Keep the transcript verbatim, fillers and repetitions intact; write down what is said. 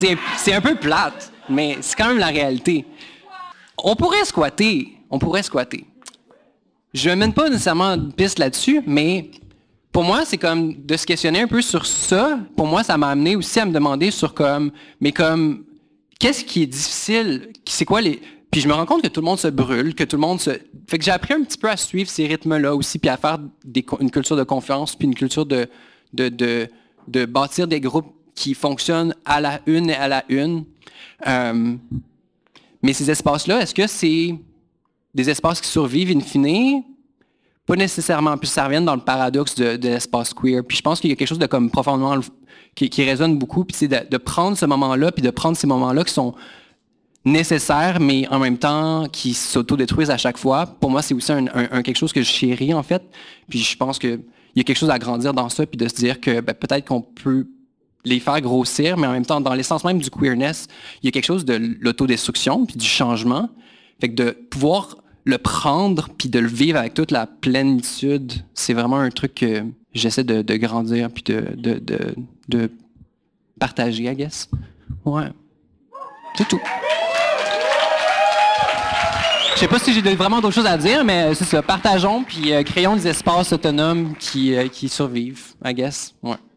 C'est, c'est un peu plate, mais c'est quand même la réalité. On pourrait squatter. On pourrait squatter. Je ne mène pas nécessairement une piste là-dessus, mais pour moi, c'est comme de se questionner un peu sur ça. Pour moi, ça m'a amené aussi à me demander sur comme, mais comme, qu'est-ce qui est difficile? C'est quoi les... Puis je me rends compte que tout le monde se brûle, que tout le monde se... Fait que j'ai appris un petit peu à suivre ces rythmes-là aussi, puis à faire des, une culture de confiance, puis une culture de, de, de, de bâtir des groupes qui fonctionnent à la une et à la une. Euh, mais ces espaces-là, est-ce que c'est des espaces qui survivent in fine? Pas nécessairement. Puis ça revient dans le paradoxe de, de l'espace queer. Puis je pense qu'il y a quelque chose de comme profondément qui, qui résonne beaucoup. Puis c'est de, de prendre ce moment-là, puis de prendre ces moments-là qui sont nécessaires, mais en même temps qui s'autodétruisent à chaque fois. Pour moi, c'est aussi un, un, un quelque chose que je chéris, en fait. Puis je pense qu'il y a quelque chose à grandir dans ça, puis de se dire que ben, peut-être qu'on peut les faire grossir, mais en même temps, dans l'essence même du queerness, il y a quelque chose de l'autodestruction, puis du changement. Fait que de pouvoir le prendre, puis de le vivre avec toute la plénitude, c'est vraiment un truc que j'essaie de, de grandir, puis de, de, de, de partager, I guess. Ouais. C'est tout. Je sais pas si j'ai vraiment d'autres choses à dire, mais c'est ça. Partageons, puis euh, créons des espaces autonomes qui, euh, qui survivent, I guess. Ouais.